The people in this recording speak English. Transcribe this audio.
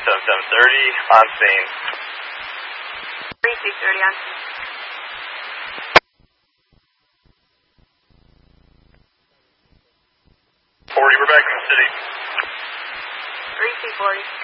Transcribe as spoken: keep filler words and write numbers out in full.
seven seven thirty on scene. three six thirty on scene. forty, we're back in the city. three two forty.